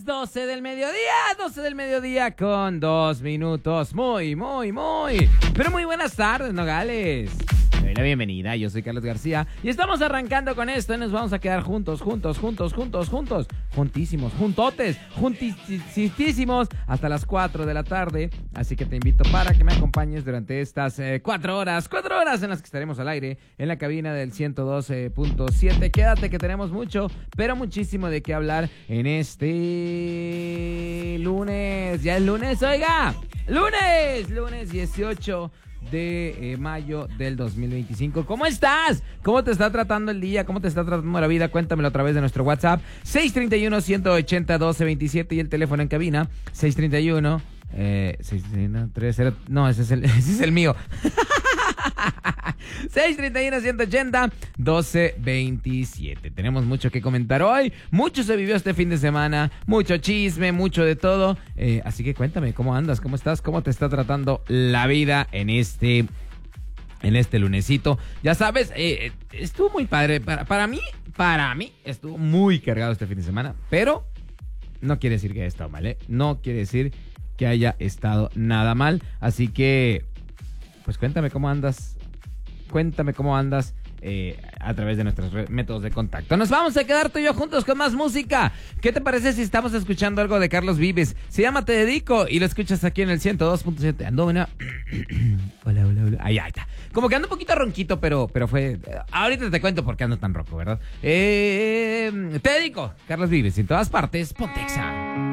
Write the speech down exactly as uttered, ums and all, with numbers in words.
las doce del mediodía, doce del mediodía con dos minutos. Muy, muy, muy, pero muy buenas tardes, Nogales. Le doy la bienvenida, yo soy Carlos García y estamos arrancando con esto y nos vamos a quedar juntos, juntos, juntos, juntos, juntos, juntísimos, juntotes, juntísimos hasta las cuatro de la tarde. Así que te invito para que me acompañes durante estas eh, cuatro horas, cuatro horas en las que estaremos al aire en la cabina del ciento doce punto siete. Quédate que tenemos mucho, pero muchísimo de qué hablar en este lunes. Ya es lunes, oiga, lunes, lunes dieciocho de eh, mayo del dos mil veinticinco. ¿Cómo estás? ¿Cómo te está tratando el día? ¿Cómo te está tratando la vida? Cuéntamelo a través de nuestro WhatsApp seis treinta y uno, ciento ochenta, doce veintisiete y el teléfono en cabina seis treinta y uno eh, seis treinta y uno, treinta, no, ese es el, ese es el mío. seis treinta y uno, ciento ochenta, doce veintisiete. Tenemos mucho que comentar hoy. Mucho se vivió este fin de semana. Mucho chisme, mucho de todo. Eh, así que cuéntame, ¿cómo andas? ¿Cómo estás? ¿Cómo te está tratando la vida en este, en este lunesito? Ya sabes, eh, estuvo muy padre. Para, para mí, para mí, estuvo muy cargado este fin de semana. Pero no quiere decir que haya estado mal, ¿eh? No quiere decir que haya estado nada mal. Así que, pues cuéntame cómo andas. Cuéntame cómo andas eh, a través de nuestros re- métodos de contacto. Nos vamos a quedar tú y yo juntos con más música. ¿Qué te parece si estamos escuchando algo de Carlos Vives? Se llama Te Dedico y lo escuchas aquí en el ciento dos punto siete. Ando una... Hola, hola, hola. Ahí, ahí está. Como que ando un poquito ronquito, pero, pero fue... Ahorita te cuento por qué ando tan ronco, ¿verdad? Eh, te Dedico. Carlos Vives en todas partes. Pontexa.